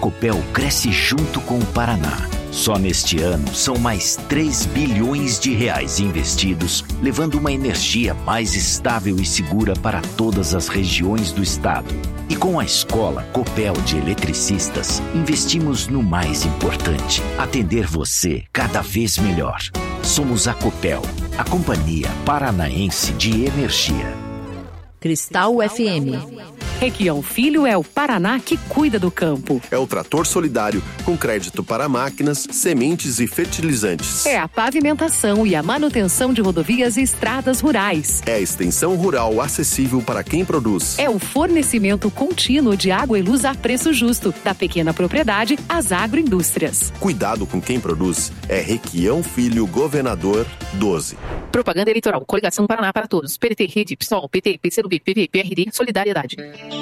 Copel cresce junto com o Paraná. Só neste ano são mais 3 bilhões de reais investidos, levando uma energia mais estável e segura para todas as regiões do estado. E com a Escola Copel de Eletricistas, investimos no mais importante: atender você cada vez melhor. Somos a Copel, a Companhia Paranaense de Energia. Cristal FM. Requião Filho é o Paraná que cuida do campo. É o trator solidário com crédito para máquinas, sementes e fertilizantes. É a pavimentação e a manutenção de rodovias e estradas rurais. É a extensão rural acessível para quem produz. É o fornecimento contínuo de água e luz a preço justo, da pequena propriedade às agroindústrias. Cuidado com quem produz. É Requião Filho, Governador 12. Propaganda eleitoral. Coligação Paraná para Todos. PDT, Rede, PSOL, PT, PCdoB, PV, PRD, Solidariedade.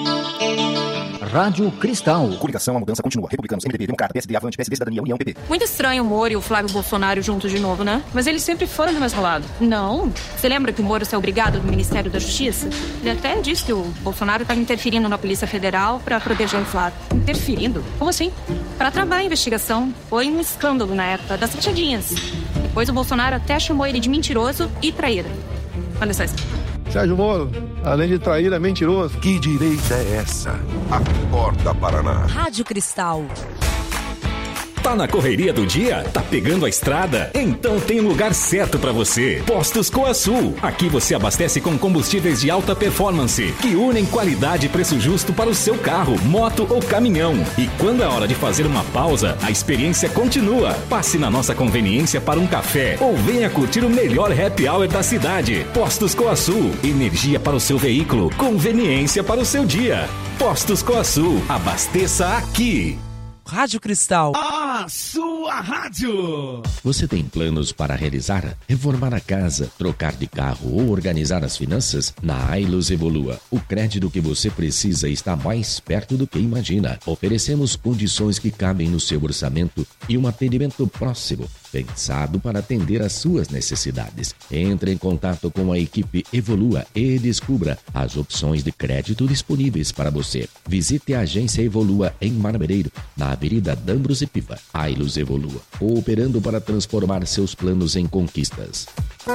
Rádio Cristal. Coligação, a mudança continua. Republicanos, MDB, Democrata, PSD, Avante, PSD, Cidadania, União, PP. Muito estranho o Moro e o Flávio Bolsonaro juntos de novo, né? Mas eles sempre foram do mesmo lado. Não. Você lembra que o Moro saiu obrigado do Ministério da Justiça? Ele até disse que o Bolsonaro estava interferindo na Polícia Federal para proteger o Flávio. Interferindo? Como assim? Para travar a investigação. Foi um escândalo na época das rachadinhas. Depois o Bolsonaro até chamou ele de mentiroso e traíra. Olha só isso. Sérgio Moro, além de traíra, é mentiroso. Que direita é essa? Acorda, Paraná. Rádio Cristal. Tá na correria do dia? Tá pegando a estrada? Então tem um lugar certo para você. Postos Coasul. Aqui você abastece com combustíveis de alta performance, que unem qualidade e preço justo para o seu carro, moto ou caminhão. E quando é hora de fazer uma pausa, a experiência continua. Passe na nossa conveniência para um café ou venha curtir o melhor happy hour da cidade. Postos Coasul. Energia para o seu veículo, conveniência para o seu dia. Postos Coasul. Abasteça aqui. Rádio Cristal. A sua rádio. Você tem planos para realizar? Reformar a casa, trocar de carro ou organizar as finanças? Na Ailus Evolua, o crédito que você precisa está mais perto do que imagina. Oferecemos condições que cabem no seu orçamento e um atendimento próximo, pensado para atender às suas necessidades. Entre em contato com a equipe Evolua e descubra as opções de crédito disponíveis para você. Visite a agência Evolua em Marmereiro, na Avenida Dambros e Piva. Ailus Evolua, cooperando para transformar seus planos em conquistas.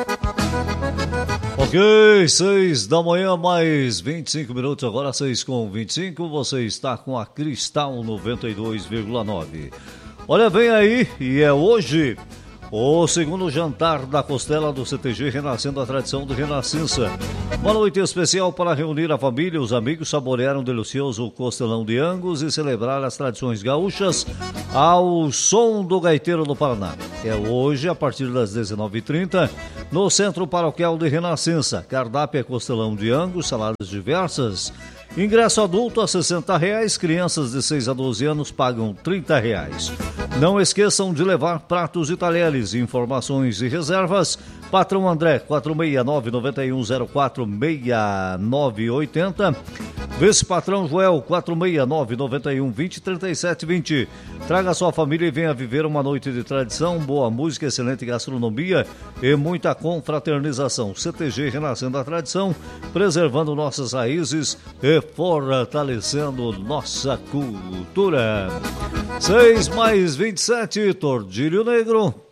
Ok, 6 da manhã, mais 25 minutos, agora 6:25, você está com a Cristal 92,9. Olha, vem aí, e é hoje o segundo jantar da costela do CTG, renascendo a tradição de Renascença. Uma noite especial para reunir a família, os amigos, saborear um delicioso costelão de Angus e celebrar as tradições gaúchas ao som do gaiteiro do Paraná. É hoje, a partir das 19h30, no Centro Paroquial de Renascença. Cardápio é costelão de Angus, saladas diversas. Ingresso adulto a R$60, crianças de 6 a 12 anos pagam R$30. Não esqueçam de levar pratos e talheres. Informações e reservas, Patrão André, 469-9104-6980. Vice-Patrão Joel, 469-9120-3720. Traga sua família e venha viver uma noite de tradição, boa música, excelente gastronomia e muita confraternização. CTG, renascendo a tradição, preservando nossas raízes e fortalecendo nossa cultura. 6 mais 27, Tordilho Negro.